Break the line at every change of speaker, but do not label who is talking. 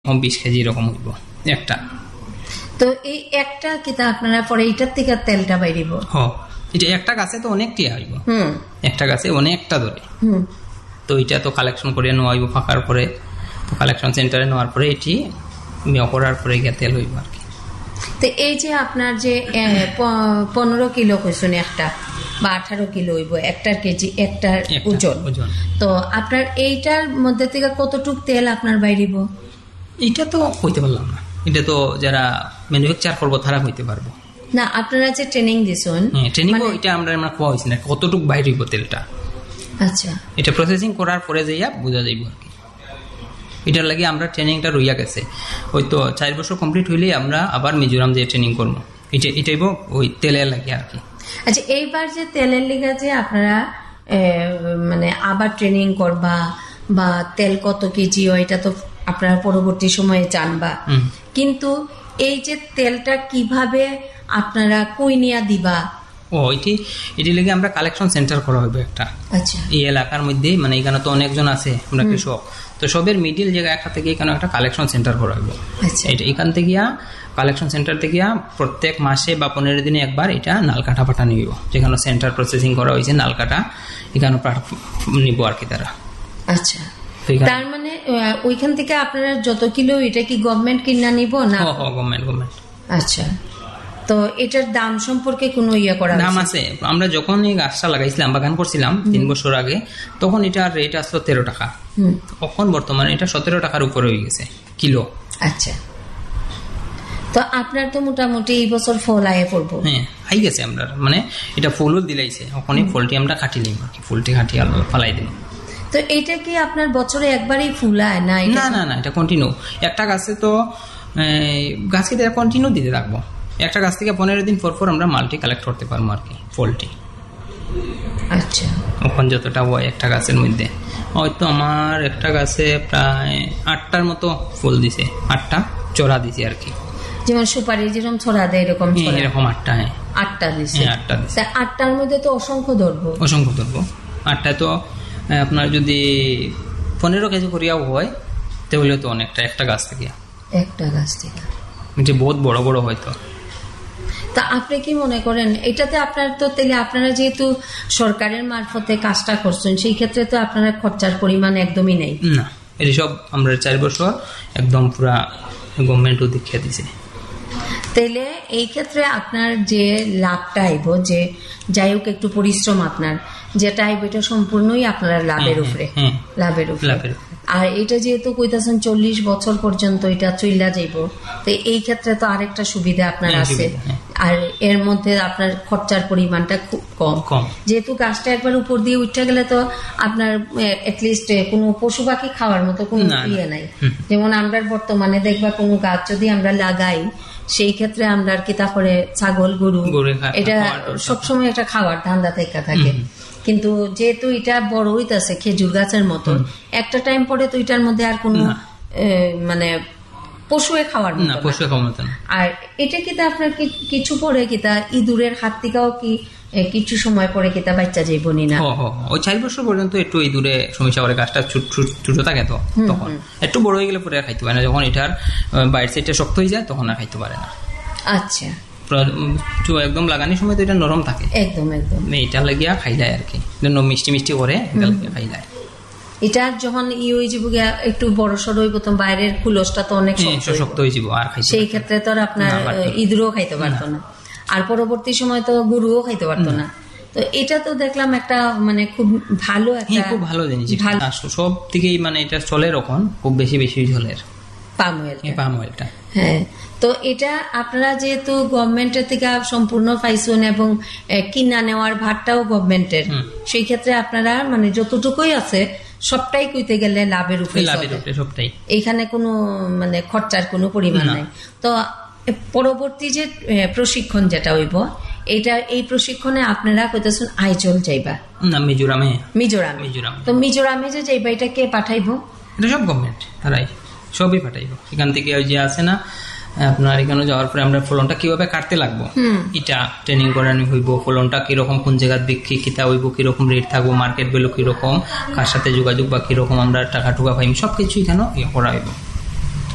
20 KG এরকম হইব একটা।
তো এই একটা কিতা আপনারা পরে এটার থেকে তেলটা বাইরিব?
এটা একটা গাছে তো অনেকটি হইব, একটা গাছে অনেকটা ধরে। তো এটা তো কালেকশন করে নেওয়া হইব ফাঁকার পরে, তো কালেকশন সেন্টারে নেওয়ার পরে এটি করার পরে গিয়ে তেল হইব আর কি।
তো এই যে আপনার যে 15 কিলো কইছেন একটা বা 18 কিলো হইব একটার কেজি, একটার ওজন, তো আপনার এইটার মধ্যে থেকে কতটুক তেল আপনার বাইরিব?
এটা তো কইতে পারলাম না, এটা তো যারা ম্যানুফ্যাকচার করবো তারা কইতে পারবো
না। আপনারা যে ট্রেনিং দিছেন,
ট্রেনিং এটা আমরা কোয়া হইছে না কতটুক বাইরিব তেলটা।
আচ্ছা, এটা
প্রসেসিং করার পরে যাইয়া বোঝা যাইব আর কি। এটার লাগে আমরা ট্রেনিংটা রইয়া গেছে, হয়তো 4 বছর কমপ্লিট হইলে আমরা আবার মিজোরাম যে ট্রেনিং করবো, এটাই ওই তেলের লাগে আর কি।
আচ্ছা, এইবার যে তেলের লিগা যে আপনারা মানে আবার ট্রেনিং করবা বা তেল কত কেজি এটা তো আপনারা পরবর্তী সময়ে জানবা, কিন্তু এই যে তেলটা কিভাবে আপনারা কই নিয়া দিবা? এটি লেগে আমরা কালেকশন সেন্টার করা হবে একটা। আচ্ছা,
এই এলাকার মধ্যে মানে এখানে তো অনেকজন আছে আমরা কৃষক, তো সবের মিডিল জায়গা একটা থেকে এখানে একটা কালেকশন সেন্টার করা হবে।
আচ্ছা,
এটা এখান থেকে কালেকশন সেন্টার থেকে প্রত্যেক মাসে বা 15 দিনে একবার এটা নালকাটা পাঠানো নিব, যেখানে সেন্টার প্রসেসিং করা হয়েছে নালকাটা এখানে নিব আর কি তারা।
আচ্ছা, তার মানে ওইখান থেকে আপনারা যত কিলো এটা কি গভর্নমেন্ট কিনা নিব না?
গভর্নমেন্ট।
আচ্ছা, তো এটার দাম সম্পর্কে কোনো ইয়ে করা
দাম আছে? আমরা যখন এই গাছটা লাগাইছিলাম, বাগান করছিলাম 3 বছর আগে, তখন এটার রেট আসলো 13 টাকা। এখন বর্তমানে এটা 17 টাকার উপরে হয়ে গেছে কিলো।
আচ্ছা, তো আপনার তো মোটামুটি এই বছর ফল আয়ে পড়বো?
হ্যাঁ, আই গেছে আমরা, মানে এটা ফুলও দিলাইছে, এখন এই ফলটি আমরা কাটি নিব আর কি, ফুলটি কাটি ফালাই দিন।
তো এটা কি আপনার বছরে একবারই ফুলায় না?
না, এটা কন্টিনিউ। একটা গাছে তো গাছকে কন্টিনিউ দিতে থাকবো, একটা গাছ থেকে 15 দিন পর আমরা মালটি কালেক্ট করতে পারবো আর কি, ফলটি।
আচ্ছা,
ওখান যতটা হয় একটা গাছের মধ্যে, হয়তো আমার একটা গাছে প্রায় 8টার মতো ফুল দিছে, 8টা চড়া দিছে আর কি।
যেমন সুপারি যেরকম ছড়া দেয় এরকম
8টা। হ্যাঁ,
8টা দিছে।
8টা দিছে।
8টার মধ্যে তো অসংখ্য ধরবো।
8টায় তো আপনার যদি 15 কেজি করিয়াও হয় তাহলে তো অনেকটা, একটা গাছ থেকে যে বহুত বড় বড় হয়তো।
তা আপনি কি মনে করেন এটাতে আপনার তো তাহলে আপনারা যেহেতু সরকারের মারফতে কাজটা করছেন, সেই ক্ষেত্রে তো আপনারা খরচার পরিমাণ একদমই নেই?
না, এটি সব আমরা 4 বছর একদম পুরা গভর্নমেন্টও দেখিয়ে দিছে।
তাইলে এই ক্ষেত্রে আপনার যে লাভটা আইব, যে যাই হোক একটু পরিশ্রম আপনার যেটা আইব, এটা সম্পূর্ণই আপনারা লাভের উপরে। আর এটা যেহেতু কইতাছেন 40 বছর পর্যন্ত এটা চইলা যাইব, তো এই ক্ষেত্রে তো আরেকটা সুবিধা আপনার আছে, আর এর মধ্যে আপনার খরচার পরিমাণটা খুব কম। যেহেতু গাছটা একবার উপর দিয়ে উঠে গেলে তো আপনার এটলিস্ট কোনো পশু পাখি খাওয়ার মতো কোনো ইয়ে নাই। যেমন আমরা বর্তমানে দেখবা কোনো গাছ যদি আমরা লাগাই, সেই ক্ষেত্রে আমরা কি তারপরে ছাগল গরু এটা সবসময় একটা খাওয়ার ধান্দা থেকে থাকে, কিন্তু যেহেতু এটা বড় হইতাছে খেজুর গাছের মতো, একটা টাইম পরে তো এটার মধ্যে আর কোনো মানে পশুয়ে খাওয়ার মতো না। আর এটা কিতা আপনার কিছু পরে কিতা ইঁদুরের হাত থেকেও কি কিছু সময় পরে কিতা বাচ্চা যাইবনি না?
ওই 4 বছর পর্যন্ত একটু ইঁদুরে সমস্যা করে, গাছটা ছোট থাকে তো, তখন একটু বড় হয়ে গেলে পরে আর খাইতে পারে না, যখন এটার বাইরের সাইডটা শক্ত হয়ে যায় তখন আর খাইতে পারে না।
আচ্ছা,
একদম লাগানোর সময় তো এটা নরম থাকে, একদম এটা লাগিয়া খাইলায় আর কি, মিষ্টি করে খাইলায়।
এটা যখন একটু বড় সড় হইব তো বাইরের খুলসটা তো অনেক
শক্ত হয়ে যাব, আর
সেই ক্ষেত্রে তো আপনার ইঁদুরও খাইতে পারতো না, আর পরবর্তী সময় তো গরুও খাইতে পারতো না। তো এটা তো দেখলাম একটা মানে খুব ভালো
জিনিস, সব থেকেই মানে এটা চলে রকম খুব বেশি চলের পাম অয়েলটা।
হ্যাঁ, তো এটা আপনারা যেহেতু গভর্নমেন্টের থেকে সম্পূর্ণ পাইছেন এবং কিনা নেওয়ার ভারটাও গভর্নমেন্টের, সেই ক্ষেত্রে আপনারা মানে যতটুকুই আছে সবটাই কইতে গেলে লাভের উপরে
সবটাই,
এইখানে কোনো মানে খরচার কোনো পরিমাণ নাই। তো পরবর্তী যে প্রশিক্ষণ যেটা হইব, এই প্রশিক্ষণে আপনারা কইতেছেন আইজল যাইবা
না? মিজোরাম।
তো মিজোরামে যে যাইবা এটা কে পাঠাইবো?
এটা সব গভর্নমেন্ট, তারাই সবই পাঠাইবো। এখান থেকে ওই যে আছে না আপনার, এখানে যাওয়ার পরে আমরা ফলনটা কিভাবে কাটতে লাগবো এটা ট্রেনিং করানো হইব, ফলনটা কিরকম কোন জায়গায় বিক্রি কিতা হইব, কিরকম রেট থাকবো, মার্কেট ভ্যালু কিরকম, কার সাথে যোগাযোগ বা কিরকম আমরা টাকা টুকা পাইম, সবকিছু এখানে করা হইব।